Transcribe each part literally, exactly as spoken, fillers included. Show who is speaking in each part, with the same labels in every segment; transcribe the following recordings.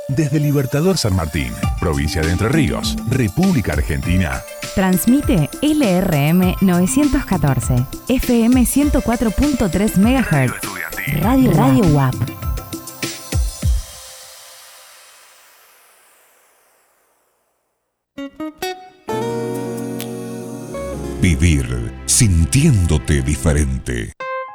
Speaker 1: Desde Libertador San Martín, provincia de Entre Ríos, República Argentina.
Speaker 2: Transmite L R M novecientos catorce, F M ciento cuatro punto tres megahertz. Radio Radio U A P.
Speaker 3: Vivir sintiéndote diferente.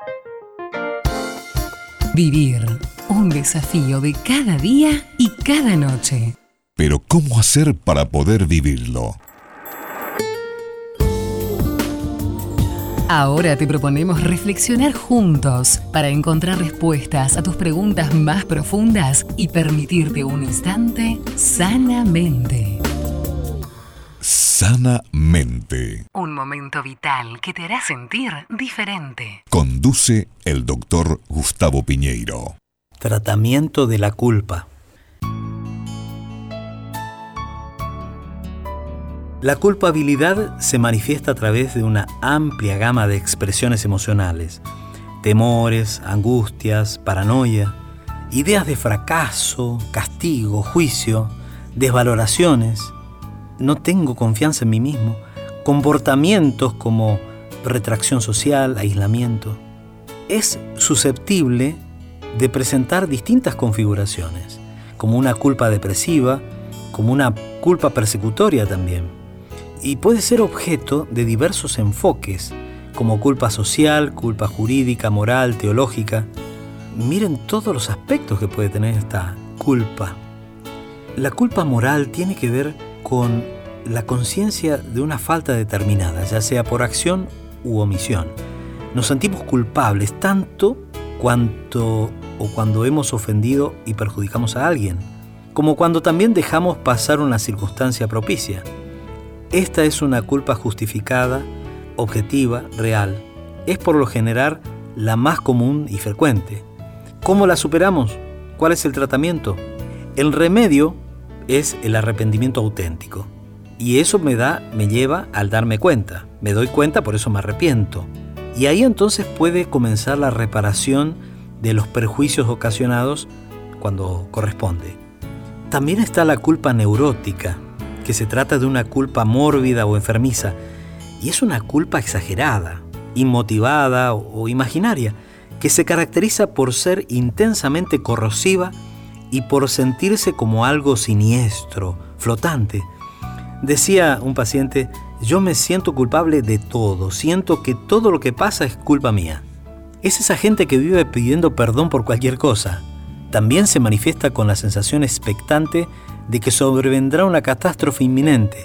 Speaker 4: Vivir, un desafío de cada día y cada noche.
Speaker 3: Pero ¿cómo hacer para poder vivirlo?
Speaker 4: Ahora te proponemos reflexionar juntos para encontrar respuestas a tus preguntas más profundas y permitirte un instante sanamente.
Speaker 3: Sanamente.
Speaker 4: Un momento vital que te hará sentir diferente.
Speaker 3: Conduce el doctor Gustavo Piñeiro.
Speaker 5: Tratamiento de la culpa. La culpabilidad se manifiesta a través de una amplia gama de expresiones emocionales: temores, angustias, paranoia, ideas de fracaso, castigo, juicio, desvaloraciones, no tengo confianza en mí mismo, comportamientos como retracción social, aislamiento. Es susceptible de presentar distintas configuraciones, como una culpa depresiva, como una culpa persecutoria también. Y puede ser objeto de diversos enfoques, como culpa social, culpa jurídica, moral, teológica. Miren todos los aspectos que puede tener esta culpa. La culpa moral tiene que ver con la conciencia de una falta determinada, ya sea por acción u omisión. Nos sentimos culpables tanto cuanto o cuando hemos ofendido y perjudicamos a alguien, como cuando también dejamos pasar una circunstancia propicia. Esta es una culpa justificada, objetiva, real. Es por lo general la más común y frecuente. ¿Cómo la superamos? ¿Cuál es el tratamiento? El remedio es el arrepentimiento auténtico. Y eso me da, me lleva al darme cuenta. Me doy cuenta, por eso me arrepiento. Y ahí entonces puede comenzar la reparación de los perjuicios ocasionados cuando corresponde. También está la culpa neurótica, que se trata de una culpa mórbida o enfermiza. Y es una culpa exagerada, inmotivada o, o imaginaria, que se caracteriza por ser intensamente corrosiva y por sentirse como algo siniestro, flotante. Decía un paciente: yo me siento culpable de todo, siento que todo lo que pasa es culpa mía. Es esa gente que vive pidiendo perdón por cualquier cosa. También se manifiesta con la sensación expectante de que sobrevendrá una catástrofe inminente.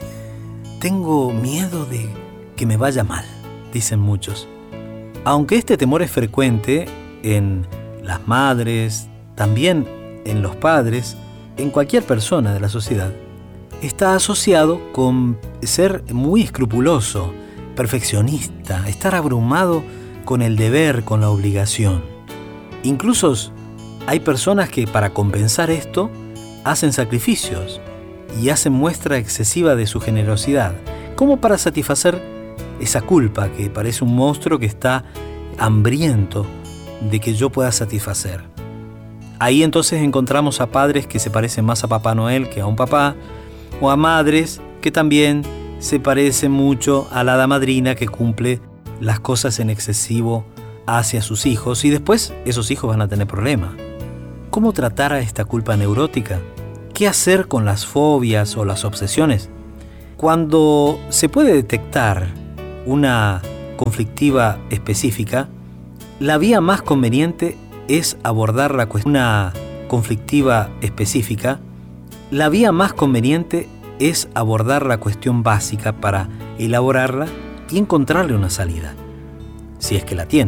Speaker 5: Tengo miedo de que me vaya mal, dicen muchos. Aunque este temor es frecuente en las madres, también en los padres, en cualquier persona de la sociedad, está asociado con ser muy escrupuloso, perfeccionista, estar abrumado con el deber, con la obligación. Incluso hay personas que para compensar esto hacen sacrificios y hacen muestra excesiva de su generosidad, como para satisfacer esa culpa que parece un monstruo que está hambriento de que yo pueda satisfacer. Ahí entonces encontramos a padres que se parecen más a Papá Noel que a un papá, o a madres que también se parecen mucho a la hada madrina que cumple las cosas en excesivo hacia sus hijos, y después esos hijos van a tener problemas. ¿Cómo tratar a esta culpa neurótica? ¿Qué hacer con las fobias o las obsesiones? Cuando se puede detectar una conflictiva específica, la vía más conveniente es abordar la cuestión. Una conflictiva específica, la vía más conveniente es abordar la cuestión básica para elaborarla y encontrarle una salida, si es que la tiene.